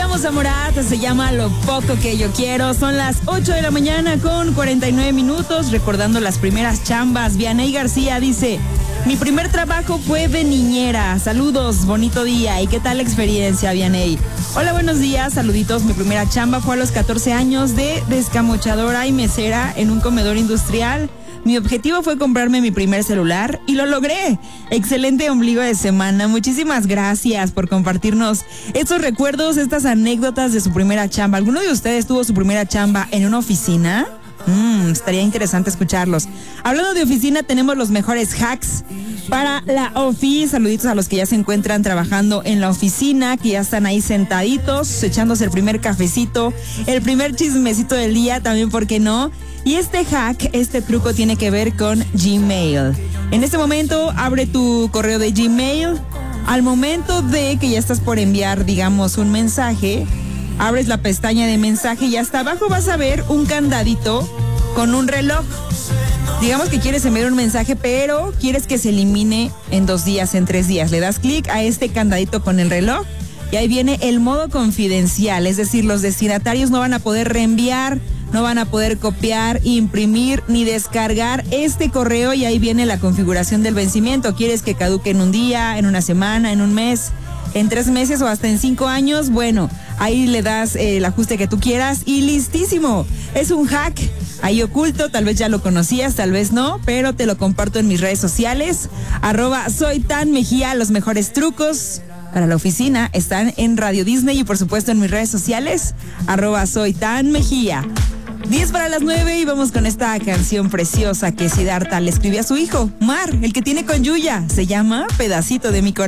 Vamos a Morat, se llama Lo Poco Que Yo Quiero. Son las 8 de la mañana con 49 minutos, recordando las primeras chambas. Vianey García dice: mi primer trabajo fue de niñera. Saludos, bonito día. ¿Y qué tal la experiencia, Vianey? Hola, buenos días, saluditos. Mi primera chamba fue a los 14 años de descamochadora y mesera en un comedor industrial. Mi objetivo fue comprarme mi primer celular y lo logré. Excelente ombligo de semana. Muchísimas gracias por compartirnos estos recuerdos, estas anécdotas de su primera chamba. ¿Alguno de ustedes tuvo su primera chamba en una oficina? Estaría interesante escucharlos. Hablando de oficina, tenemos los mejores hacks para la office. Saluditos a los que ya se encuentran trabajando en la oficina, que ya están ahí sentaditos, echándose el primer cafecito, el primer chismecito del día, también, ¿por qué no? Y este hack, este truco tiene que ver con Gmail. En este momento, abre tu correo de Gmail. Al momento de que ya estás por enviar, digamos, un mensaje, abres la pestaña de mensaje y hasta abajo vas a ver un candadito con un reloj. Digamos que quieres enviar un mensaje, pero quieres que se elimine en 2 días, en 3 días. Le das clic a este candadito con el reloj y ahí viene el modo confidencial. Es decir, los destinatarios no van a poder reenviar, no van a poder copiar, imprimir ni descargar este correo, y ahí viene la configuración del vencimiento. ¿Quieres que caduque en un día, en una semana, en un mes, en 3 meses o hasta en 5 años? Bueno, ahí le das el ajuste que tú quieras y listísimo. Es un hack ahí oculto, tal vez ya lo conocías, tal vez no, pero te lo comparto en mis redes sociales. @soytanmejía. Los mejores trucos para la oficina están en Radio Disney y por supuesto en mis redes sociales, @soytanmejía. 10 para las 9 y vamos con esta canción preciosa que Siddhartha le escribió a su hijo, Mar, el que tiene con Yuya. Se llama Pedacito de mi Corazón.